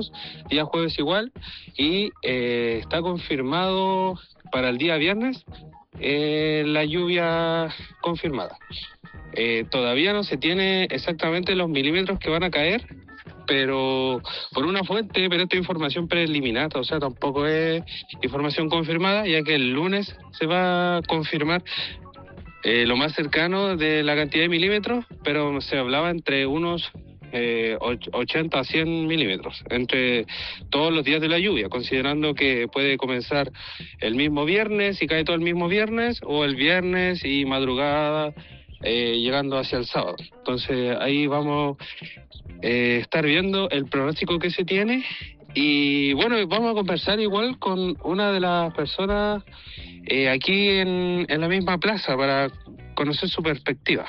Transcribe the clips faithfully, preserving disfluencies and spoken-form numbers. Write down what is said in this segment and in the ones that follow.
milímetros, día jueves igual, y eh, está confirmado para el día viernes eh, la lluvia confirmada. Eh, todavía no se tiene exactamente los milímetros que van a caer, pero por una fuente, pero esta es información preliminar, o sea, tampoco es información confirmada, ya que el lunes se va a confirmar eh, lo más cercano de la cantidad de milímetros, pero se hablaba entre unos eh, ochenta a cien milímetros, entre todos los días de la lluvia, considerando que puede comenzar el mismo viernes y cae todo el mismo viernes, o el viernes y madrugada eh, llegando hacia el sábado. Entonces ahí vamos Eh, estar viendo el pronóstico que se tiene y bueno, vamos a conversar igual con una de las personas eh, aquí en, en la misma plaza para conocer su perspectiva.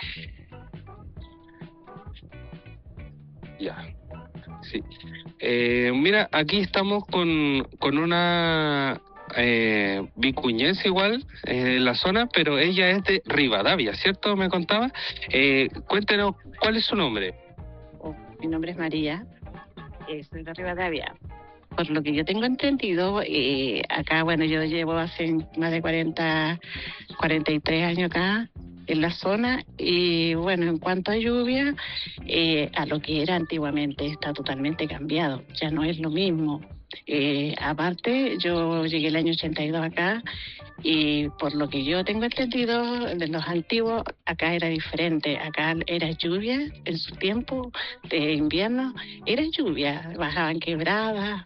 Ya, sí. Eh, mira, aquí estamos con, con una eh, vicuñense igual eh, en la zona, pero ella es de Rivadavia, ¿cierto? Me contaba. Eh, cuéntenos, ¿cuál es su nombre? Oh, mi nombre es María, eh, soy de Rivadavia. Por lo que yo tengo entendido, eh, acá, bueno, yo llevo hace más de cuarenta, cuarenta y tres años acá en la zona, y bueno, en cuanto a lluvia, eh, a lo que era antiguamente está totalmente cambiado, ya no es lo mismo. Eh, aparte, yo llegué el año ochenta y dos acá, y por lo que yo tengo entendido, de los antiguos, acá era diferente. Acá era lluvia en su tiempo de invierno, era lluvia, bajaban quebradas,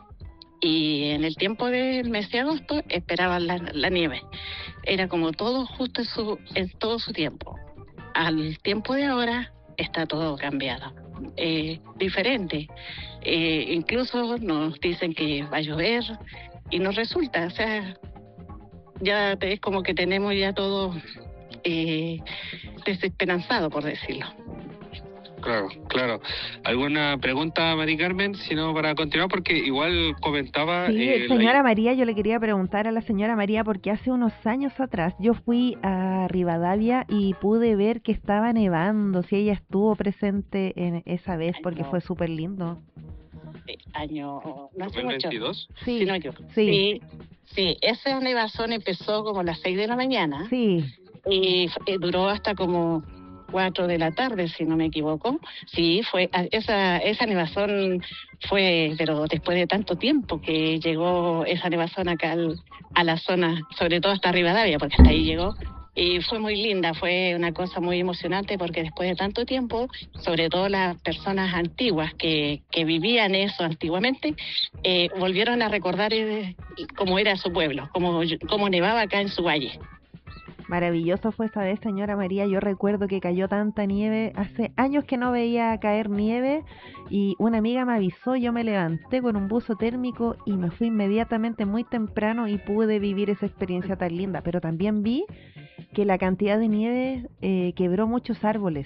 y en el tiempo del mes de agosto esperaban la, la nieve. Era como todo justo en, su, en todo su tiempo. Al tiempo de ahora está todo cambiado, eh, diferente. Eh, incluso nos dicen que va a llover y no resulta, o sea, ya es como que tenemos ya todo eh, desesperanzado, por decirlo. Claro, claro. ¿Alguna pregunta, Mari Carmen? Si no, para continuar, porque igual comentaba... Sí, eh, señora la... María, yo le quería preguntar a la señora María, porque hace unos años atrás yo fui a Rivadavia y pude ver que estaba nevando, si ella estuvo presente en esa vez, porque Año, fue súper lindo. Año, no hace ¿dos mil veintidós? mucho. Sí, Sí, no, yo. sí. Sí, sí, esa nevazón empezó como a las seis de la mañana. Sí. Y eh, duró hasta como cuatro de la tarde, si no me equivoco. Sí, fue esa esa nevazón fue, pero después de tanto tiempo que llegó esa nevazón acá al, a la zona, sobre todo hasta Rivadavia, porque hasta ahí llegó. Y fue muy linda, fue una cosa muy emocionante porque después de tanto tiempo, sobre todo las personas antiguas que, que vivían eso antiguamente, eh, volvieron a recordar eh, cómo era su pueblo, cómo, cómo nevaba acá en su valle. Maravilloso fue esa vez, señora María. Yo recuerdo que cayó tanta nieve. Hace años que no veía caer nieve y una amiga me avisó. Yo me levanté con un buzo térmico y me fui inmediatamente muy temprano y pude vivir esa experiencia tan linda. Pero también vi que la cantidad de nieve eh, quebró muchos árboles.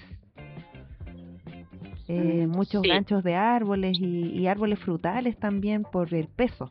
Eh, muchos Sí. ganchos de árboles y, y árboles frutales también por el peso.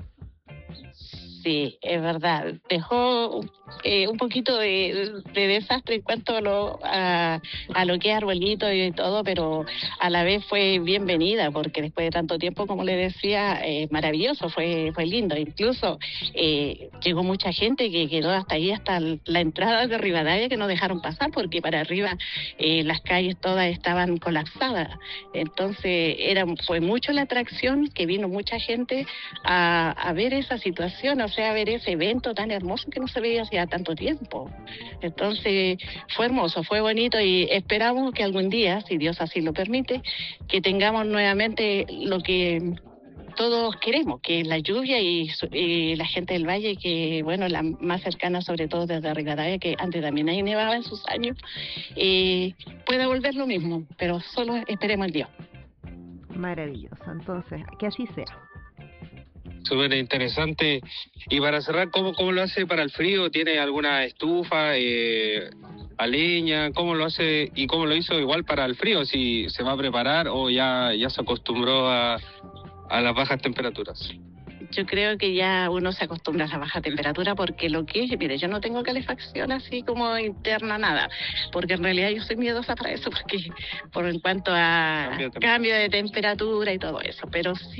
Sí, es verdad. Dejó eh, un poquito de, de desastre en cuanto a lo, a, a lo que es arbolito y todo, pero a la vez fue bienvenida, porque después de tanto tiempo, como le decía, eh, maravilloso, fue fue lindo. Incluso eh, llegó mucha gente que quedó hasta ahí, hasta la entrada de Rivadavia, que no dejaron pasar, porque para arriba eh, las calles todas estaban colapsadas. Entonces era fue mucho la atracción, que vino mucha gente a, a ver esa situación, o sea, ver ese evento tan hermoso que no se veía hacía tanto tiempo. Entonces fue hermoso, fue bonito, y esperamos que algún día, si Dios así lo permite, que tengamos nuevamente lo que todos queremos, que es la lluvia y, y la gente del valle, que bueno, la más cercana, sobre todo desde Rivadavia, que antes también ahí nevaba en sus años, eh, pueda volver lo mismo, pero solo esperemos en Dios. Maravilloso, entonces, que así sea. Súper interesante. Y para cerrar, ¿cómo, ¿cómo lo hace para el frío? ¿Tiene alguna estufa, eh, a leña? ¿Cómo lo hace y cómo lo hizo igual para el frío? ¿Si se va a preparar o ya, ya se acostumbró a, a las bajas temperaturas? Yo creo que ya uno se acostumbra a la baja temperatura, porque lo que es, mire, yo no tengo calefacción así como interna, nada, porque en realidad yo soy miedosa para eso, porque por en cuanto a Cambio de cambio de temperatura y todo eso, pero sí